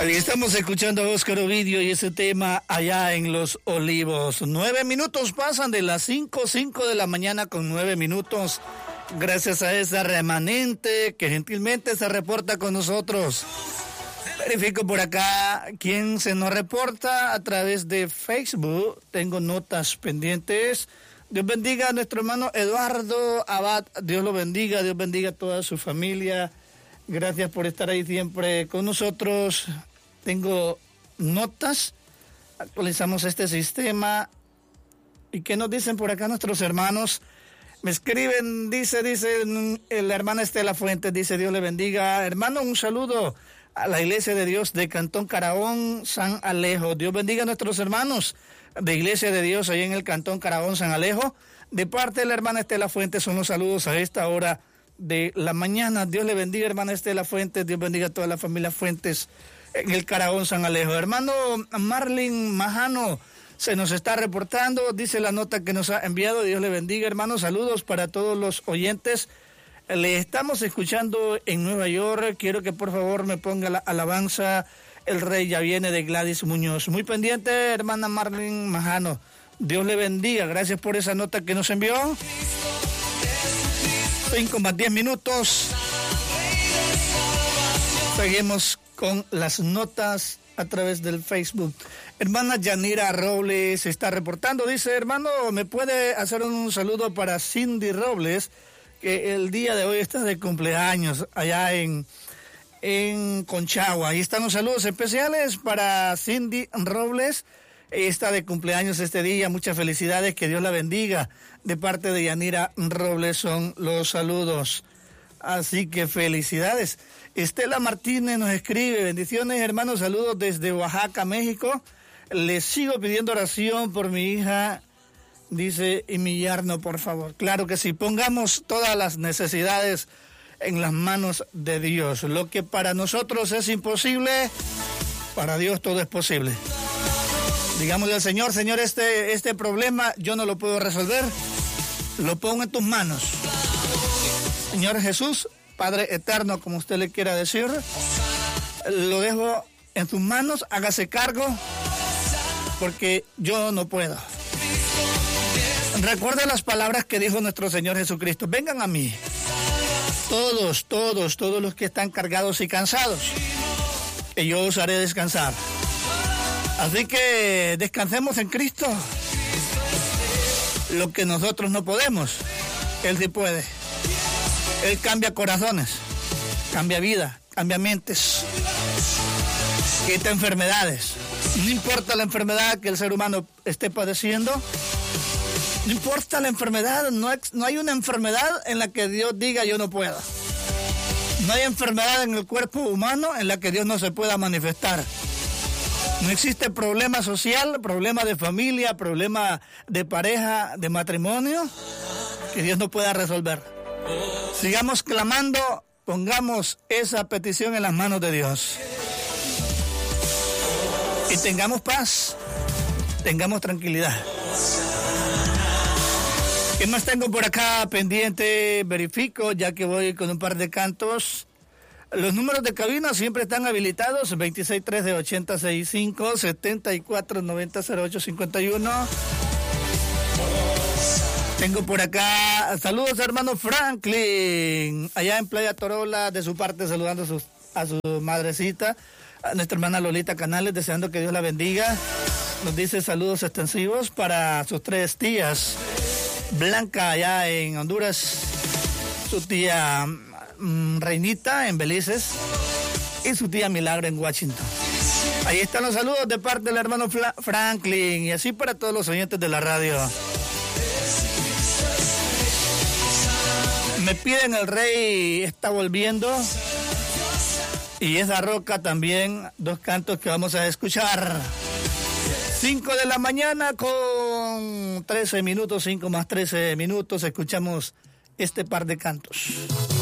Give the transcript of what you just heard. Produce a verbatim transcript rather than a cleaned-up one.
Ahí estamos escuchando a Óscar Ovidio y ese tema Allá en los Olivos. Nueve minutos pasan de las cinco, cinco de la mañana con nueve minutos. Gracias a esa remanente que gentilmente se reporta con nosotros. Verifico por acá quién se nos reporta a través de Facebook. Tengo notas pendientes. Dios bendiga a nuestro hermano Eduardo Abad. Dios lo bendiga, Dios bendiga a toda su familia. Gracias por estar ahí siempre con nosotros. Tengo notas. Actualizamos este sistema. ¿Y qué nos dicen por acá nuestros hermanos? Me escriben, dice, dice la hermana Estela Fuentes, dice Dios le bendiga. Hermano, un saludo a la Iglesia de Dios de Cantón Caraón, San Alejo. Dios bendiga a nuestros hermanos de Iglesia de Dios ahí en el Cantón Caraón, San Alejo. De parte de la hermana Estela Fuentes son los saludos a esta hora de la mañana. Dios le bendiga, hermana Estela Fuentes. Dios bendiga a toda la familia Fuentes en el Caraón, San Alejo. Hermano Marlin Majano se nos está reportando, dice la nota que nos ha enviado. Dios le bendiga, hermano. Saludos para todos los oyentes. Le estamos escuchando en Nueva York. Quiero que por favor me ponga la alabanza El Rey ya viene de Gladys Muñoz. Muy pendiente, hermana Marlin Majano. Dios le bendiga. Gracias por esa nota que nos envió. Cinco más diez minutos. Seguimos con las notas a través del Facebook. Hermana Yanira Robles está reportando. Dice, hermano, ¿me puede hacer un saludo para Cindy Robles? Que el día de hoy está de cumpleaños allá en, en Conchagua. Ahí están los saludos especiales para Cindy Robles. Está de cumpleaños este día. Muchas felicidades. Que Dios la bendiga. De parte de Yanira Robles son los saludos. Así que felicidades. Estela Martínez nos escribe. Bendiciones, hermanos. Saludos desde Oaxaca, México. Les sigo pidiendo oración por mi hija. Dice, y mi yerno, por favor. Claro que sí, pongamos todas las necesidades en las manos de Dios. Lo que para nosotros es imposible, para Dios todo es posible. Digámosle al Señor, Señor, este, este problema yo no lo puedo resolver. Lo pongo en tus manos. Señor Jesús, Padre eterno, como usted le quiera decir, lo dejo en tus manos, hágase cargo, porque yo no puedo. Recuerda las palabras que dijo nuestro Señor Jesucristo. Vengan a mí, todos, todos, todos los que están cargados y cansados, que yo os haré descansar. Así que descansemos en Cristo. Lo que nosotros no podemos, Él sí puede. Él cambia corazones, cambia vida, cambia mentes, quita enfermedades. No importa la enfermedad que el ser humano esté padeciendo. No importa la enfermedad, no, no hay una enfermedad en la que Dios diga yo no puedo. No hay enfermedad en el cuerpo humano en la que Dios no se pueda manifestar. No existe problema social, problema de familia, problema de pareja, de matrimonio, que Dios no pueda resolver. Sigamos clamando, pongamos esa petición en las manos de Dios. Y tengamos paz, tengamos tranquilidad. ¿Qué más tengo por acá pendiente? Verifico, ya que voy con un par de cantos. Los números de cabina siempre están habilitados, veintiséis trece ochenta sesenta y cinco, setenta y cuatro noventa cero ocho cincuenta y uno. Tengo por acá, saludos hermano Franklin, allá en Playa Torola, de su parte saludando a su, a su madrecita, a nuestra hermana Lolita Canales, deseando que Dios la bendiga. Nos dice saludos extensivos para sus tres tías. Blanca allá en Honduras, su tía um, Reinita en Belices y su tía Milagro en Washington. Ahí están los saludos de parte del hermano Fla- Franklin y así para todos los oyentes de la radio. Me piden El Rey está volviendo y Esa Roca también, dos cantos que vamos a escuchar. cinco de la mañana con trece minutos, cinco más trece minutos, escuchamos este par de cantos.